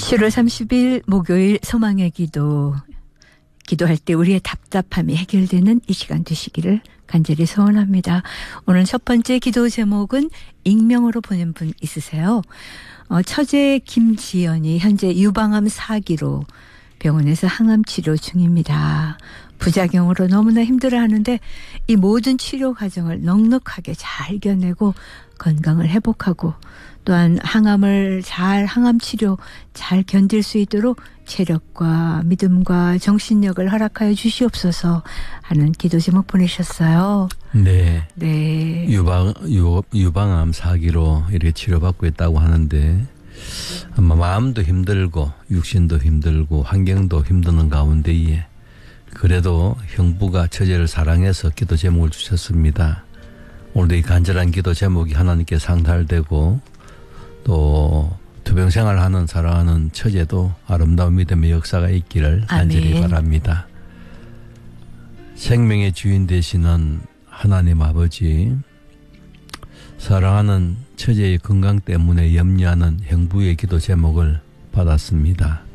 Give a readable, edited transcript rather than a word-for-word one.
7월 30일 목요일 소망의 기도. 기도할 때 우리의 답답함이 해결되는 이 시간 되시기를 간절히 소원합니다. 오늘 첫 번째 기도 제목은 익명으로 보낸 분 있으세요? 처제 김지연이 현재 유방암 4기로 병원에서 항암 치료 중입니다. 부작용으로 너무나 힘들어하는데 이 모든 치료 과정을 넉넉하게 잘 이겨내고 건강을 회복하고 또한 항암 치료 잘 견딜 수 있도록 체력과 믿음과 정신력을 허락하여 주시옵소서 하는 기도 제목 보내셨어요. 네. 네. 유방암 4기로 이렇게 치료받고 있다고 하는데 아마 마음도 힘들고 육신도 힘들고 환경도 힘드는 가운데에 그래도 형부가 처제를 사랑해서 기도 제목을 주셨습니다. 오늘도 이 간절한 기도 제목이 하나님께 상달되고 또 투병생활하는 사랑하는 처제도 아름다운 믿음의 역사가 있기를 간절히 아멘. 바랍니다. 생명의 주인 되시는 하나님 아버지, 사랑하는 처제의 건강 때문에 염려하는 형부의 기도 제목을 받았습니다.